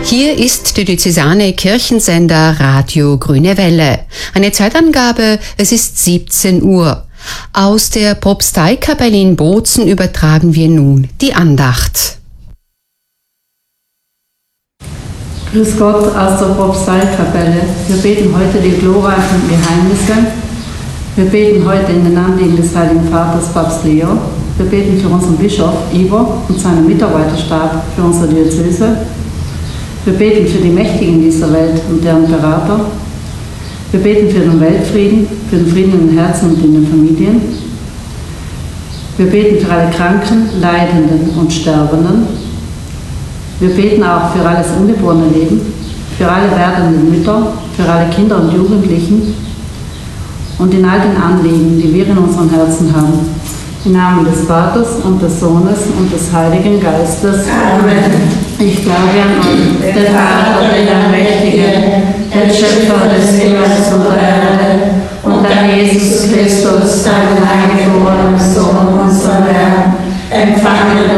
Hier ist der diözesane Kirchensender Radio Grüne Welle. Eine Zeitangabe, es ist 17 Uhr. Aus der Propsteikapelle in Bozen übertragen wir nun die Andacht. Grüß Gott aus der Propsteikapelle. Wir beten heute die glorreichen Geheimnisse. Wir beten heute in den Anliegen des Heiligen Vaters Papst Leo. Wir beten für unseren Bischof Ivo und seinen Mitarbeiterstab für unsere Diözese. Wir beten für die Mächtigen dieser Welt und deren Berater. Wir beten für den Weltfrieden, für den Frieden in den Herzen und in den Familien. Wir beten für alle Kranken, Leidenden und Sterbenden. Wir beten auch für alles ungeborene Leben, für alle werdenden Mütter, für alle Kinder und Jugendlichen und in all den Anliegen, die wir in unseren Herzen haben. Im Namen des Vaters und des Sohnes und des Heiligen Geistes. Amen. Ich glaube an Gott, den Vater, den Allmächtigen, den Schöpfer des Himmels und der Erde, und an Jesus Christus, deinen eingeborenen Sohn, unseren Herrn, empfangen